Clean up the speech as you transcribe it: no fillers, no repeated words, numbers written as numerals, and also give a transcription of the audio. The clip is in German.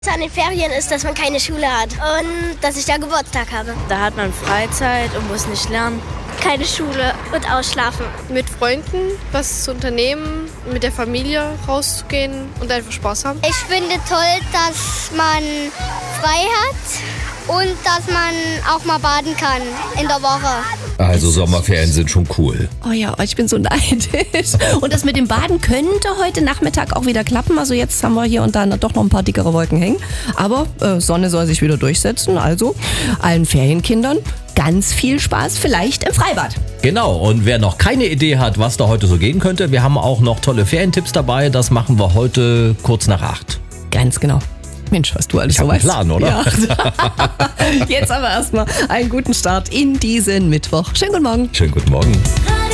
An den Ferien ist, dass man keine Schule hat und dass ich da Geburtstag habe. Da hat man Freizeit und muss nicht lernen. Keine Schule und ausschlafen. Mit Freunden was zu unternehmen, mit der Familie rauszugehen und einfach Spaß haben. Ich finde toll, dass man frei hat und dass man auch mal baden kann in der Woche. Also Sommerferien sind schon cool. Oh ja, ich bin so neidisch. Und das mit dem Baden könnte heute Nachmittag auch wieder klappen. Also jetzt haben wir hier und da doch noch ein paar dickere Wolken hängen. Aber Sonne soll sich wieder durchsetzen. Also allen Ferienkindern ganz viel Spaß, vielleicht im Freibad. Genau, und wer noch keine Idee hat, was da heute so gehen könnte, wir haben auch noch tolle Ferientipps dabei. Das machen wir heute kurz nach 8. Ganz genau. Mensch, was du alles so weißt. Plan, oder? Ja. Jetzt aber erstmal einen guten Start in diesen Mittwoch. Schönen guten Morgen. Schönen guten Morgen.